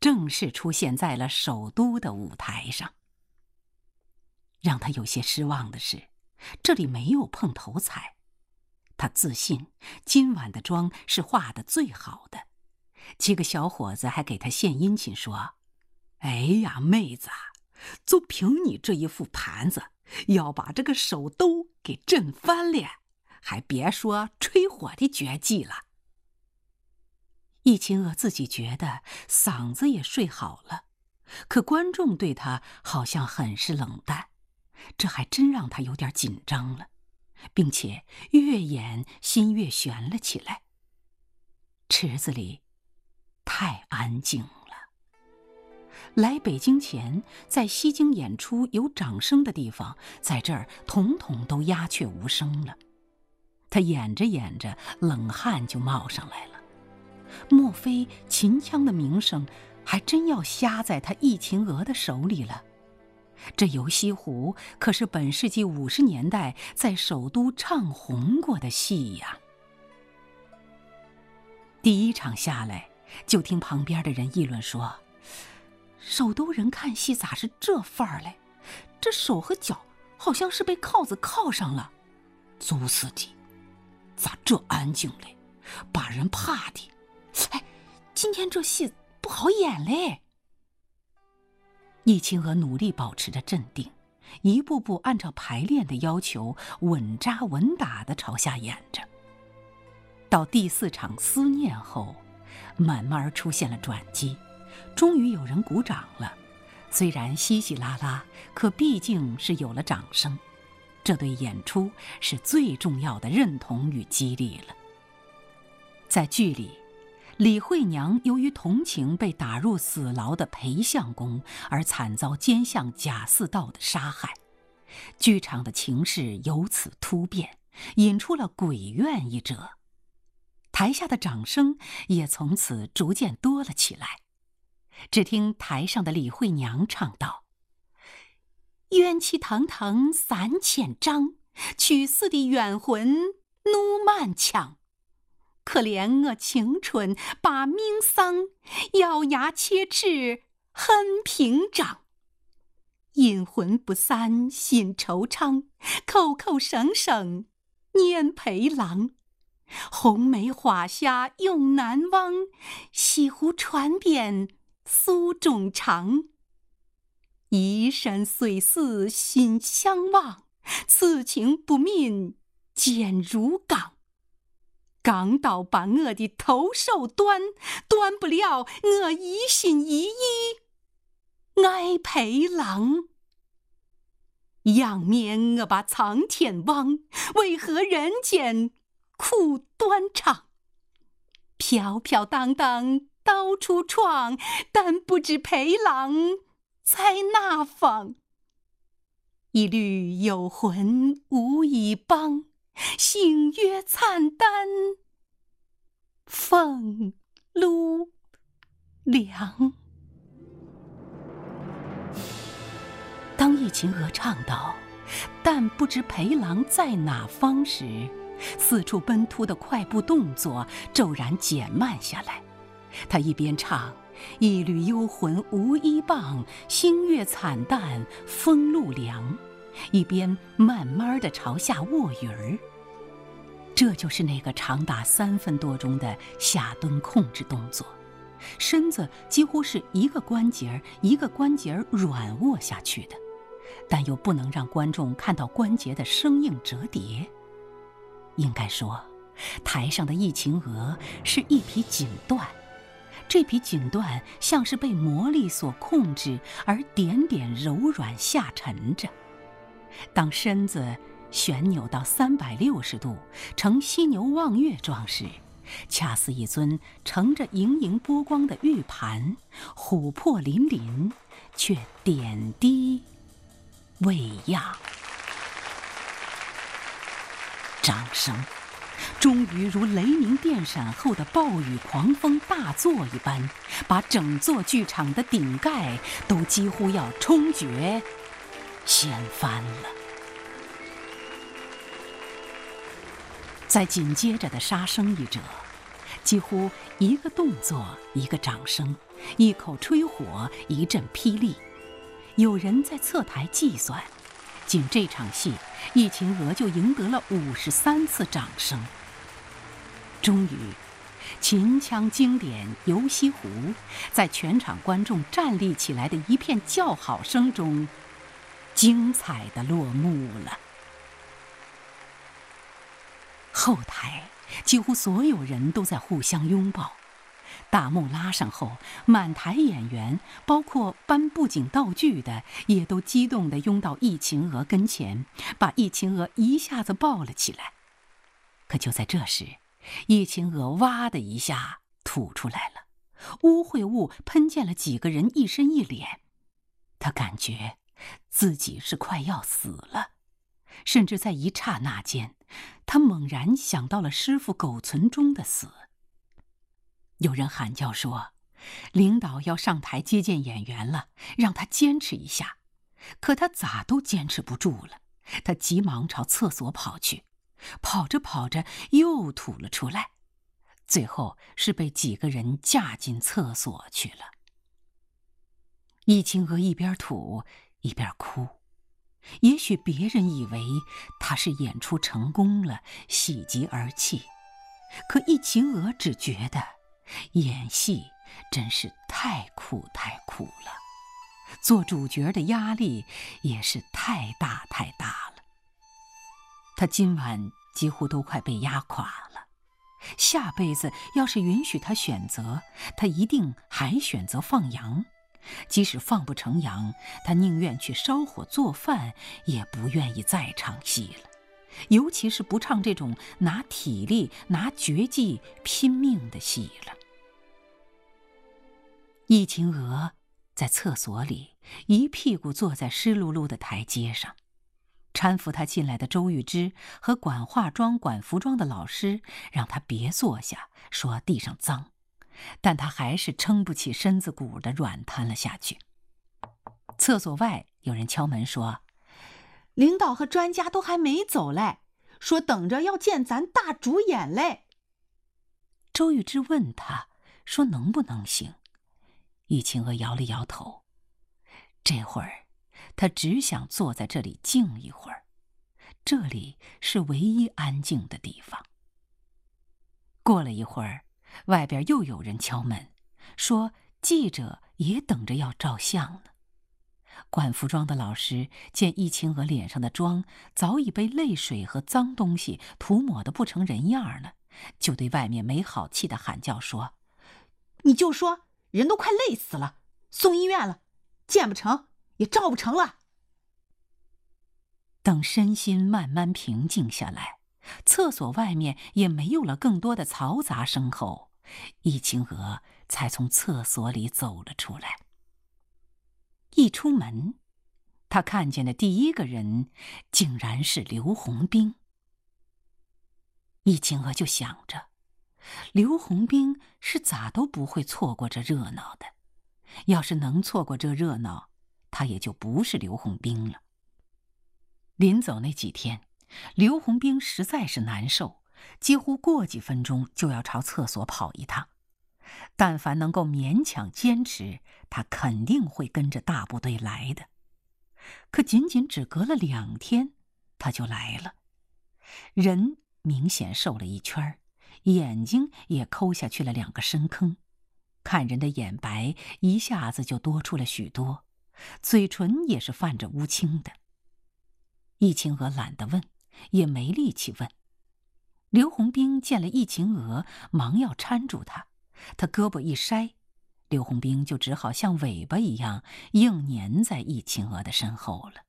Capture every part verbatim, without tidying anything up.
正式出现在了首都的舞台上。让他有些失望的是，这里没有碰头彩。他自信今晚的妆是化得最好的。几个小伙子还给他献殷勤说：“哎呀，妹子，就凭你这一副盘子，要把这个首都给震翻了，还别说吹火的绝技了。”易秦娥自己觉得嗓子也睡好了，可观众对他好像很是冷淡，这还真让他有点紧张了，并且越演心越悬了起来。池子里太安静了。来北京前，在西京演出有掌声的地方，在这儿统统都鸦雀无声了。他演着演着，冷汗就冒上来了。莫非秦腔的名声还真要瞎在他易秦娥的手里了？这游西湖可是本世纪五十年代在首都唱红过的戏呀。第一场下来，就听旁边的人议论说：“首都人看戏咋是这范儿嘞？这手和脚好像是被铐子铐上了。就是的，咋这安静嘞？把人怕的。哎，今天这戏不好演嘞。”易秦娥努力保持着镇定，一步步按照排练的要求，稳扎稳打地朝下演着。到第四场思念后，慢慢出现了转机，终于有人鼓掌了。虽然稀稀拉拉，可毕竟是有了掌声，这对演出是最重要的认同与激励了。在剧里，李惠娘由于同情被打入死牢的裴相公，而惨遭奸相贾似道的杀害，剧场的情势由此突变，引出了鬼怨一折。台下的掌声也从此逐渐多了起来。只听台上的李惠娘唱道：“冤气堂堂三千丈，去死的冤魂怒满腔。可怜我青春把命丧，咬牙切齿恨平章。阴魂不散心惆怅，口口声声念陪郎。红梅花下永难忘，西湖船边诉衷肠。一生虽死心相忘，此情不泯坚如钢。钢刀把我的头手断，断不了我一心一意爱陪郎。仰面我把苍天望，为何人间苦断肠？飘飘荡荡到处闯，但不知陪郎在哪方。一缕幽魂无依傍，星月惨淡风露凉。当易秦娥唱到“但不知陪郎在哪方”时，四处奔突的快步动作骤然减慢下来。他一边唱“一缕幽魂无依傍，星月惨淡风露凉”，一边慢慢地朝下卧云儿。这就是那个长达三分多钟的下蹲控制动作，身子几乎是一个关节一个关节软卧下去的，但又不能让观众看到关节的生硬折叠。应该说，台上的易秦娥是一匹锦缎，这匹锦缎像是被魔力所控制，而点点柔软下沉着。当身子旋扭到三百六十度，呈犀牛望月状时，恰似一尊盛着盈盈波光的玉盘，琥珀粼粼，却点滴未央。掌声终于如雷鸣电闪后的暴雨狂风大作一般，把整座剧场的顶盖都几乎要冲决掀翻了。在紧接着的杀声一折， 几乎一个动作一个掌声，一口吹火一阵霹雳。有人在侧台计算，仅这场戏，易秦娥就赢得了五十三次掌声。终于，秦腔经典《游西湖》在全场观众站立起来的一片叫好声中，精彩地落幕了。后台几乎所有人都在互相拥抱。大幕拉上后，满台演员，包括搬布景道具的，也都激动地拥到易秦娥跟前，把易秦娥一下子抱了起来。可就在这时，易秦娥哇的一下吐出来了，污秽物喷溅了几个人一身一脸。她感觉自己是快要死了，甚至在一刹那间，她猛然想到了师傅苟存中的死。有人喊叫说，领导要上台接见演员了，让他坚持一下。可他咋都坚持不住了，他急忙朝厕所跑去，跑着跑着又吐了出来，最后是被几个人架进厕所去了。易秦娥一边吐一边哭，也许别人以为他是演出成功了，喜极而泣，可易秦娥只觉得演戏真是太苦太苦了，做主角的压力也是太大太大了。他今晚几乎都快被压垮了，下辈子要是允许他选择，他一定还选择放羊。即使放不成羊，他宁愿去烧火做饭，也不愿意再唱戏了，尤其是不唱这种拿体力拿绝技拼命的戏了。易秦娥在厕所里一屁股坐在湿漉漉的台阶上，搀扶她进来的周玉芝和管化妆管服装的老师让她别坐下，说地上脏，但她还是撑不起身子骨的软瘫了下去。厕所外有人敲门说， 领导和专家都还没走嘞，说等着要见咱大主演嘞。 周玉芝问他说能不能行，易秦娥摇了摇头，这会儿她只想坐在这里静一会儿，这里是唯一安静的地方。过了一会儿，外边又有人敲门，说记者也等着要照相呢。管服装的老师见易秦娥脸上的妆早已被泪水和脏东西涂抹得不成人样了，就对外面没好气的喊叫说， 你就说人都快累死了，送医院了，见不成也照不成了。 等身心慢慢平静下来，厕所外面也没有了更多的嘈杂声后，易秦娥才从厕所里走了出来。一出门，他看见的第一个人竟然是刘洪兵。易秦娥就想着，刘洪兵是咋都不会错过这热闹的，要是能错过这热闹，他也就不是刘洪兵了。临走那几天，刘洪兵实在是难受，几乎过几分钟就要朝厕所跑一趟。但凡能够勉强坚持，他肯定会跟着大部队来的。可仅仅只隔了两天，他就来了。人明显瘦了一圈，眼睛也抠下去了两个深坑，看人的眼白一下子就多出了许多，嘴唇也是泛着乌青的。易秦娥懒得问，也没力气问。刘洪兵见了易秦娥，忙要搀住他，他胳膊一筛，刘洪兵就只好像尾巴一样硬粘在易秦娥的身后了。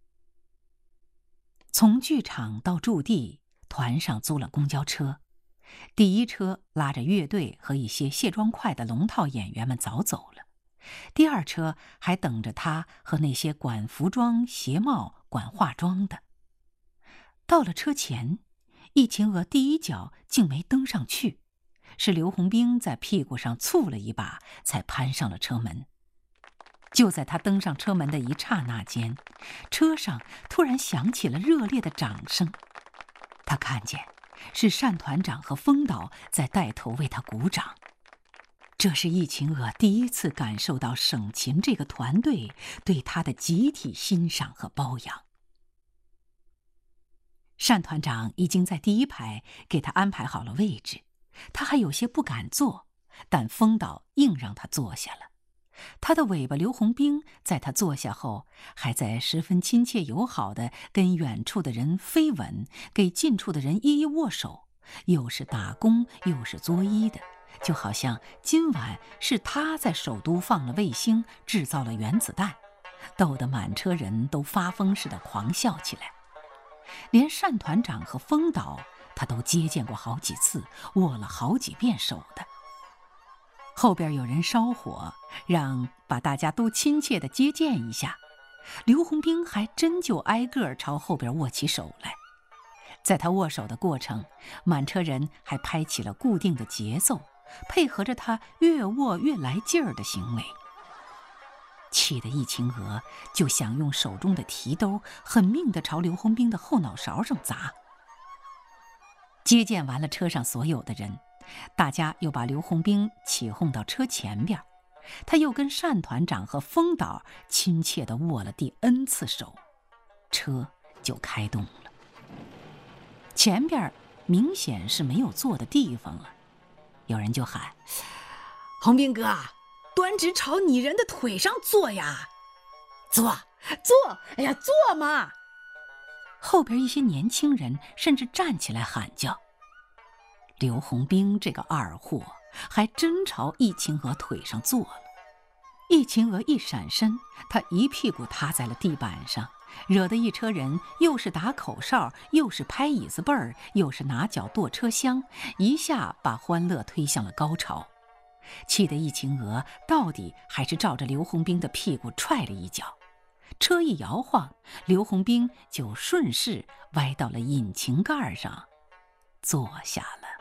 从剧场到驻地，团上租了公交车，第一车拉着乐队和一些卸妆快的龙套演员们早走了，第二车还等着他和那些管服装、鞋帽、管化妆的。到了车前，易秦娥第一脚竟没登上去，是刘洪兵在屁股上簇了一把，才攀上了车门。就在他登上车门的一刹那间，车上突然响起了热烈的掌声。他看见是单团长和风导在带头为他鼓掌。这是易秦娥第一次感受到省琴这个团队对他的集体欣赏和包养。单团长已经在第一排给他安排好了位置，他还有些不敢坐，但风导硬让他坐下了。他的尾巴刘洪兵在他坐下后，还在十分亲切友好地跟远处的人飞吻，给近处的人一一握手，又是打工又是作揖的，就好像今晚是他在首都放了卫星，制造了原子弹，逗得满车人都发疯似的狂笑起来。连单团长和风导他都接见过好几次，握了好几遍手的。后边有人烧火，让把大家都亲切地接见一下，刘洪兵还真就挨个朝后边握起手来。在他握手的过程，满车人还拍起了固定的节奏，配合着他越握越来劲儿的行为。气得易秦娥就想用手中的提兜狠命地朝刘洪兵的后脑勺上砸。接见完了车上所有的人，大家又把刘洪兵起哄到车前边，他又跟单团长和风导亲切地握了第 N 次手，车就开动了。前边明显是没有坐的地方了，有人就喊：“ 洪兵哥，端直朝你人的腿上坐呀！坐坐，哎呀，坐嘛！” 后边一些年轻人甚至站起来喊叫。刘洪兵这个二货还真朝易秦娥腿上坐了。易秦娥一闪身，他一屁股塌在了地板上，惹得一车人又是打口哨，又是拍椅子背儿，又是拿脚跺车厢，一下把欢乐推向了高潮。气得易秦娥到底还是照着刘洪兵的屁股踹了一脚，车一摇晃，刘洪兵就顺势歪到了引擎盖上，坐下了。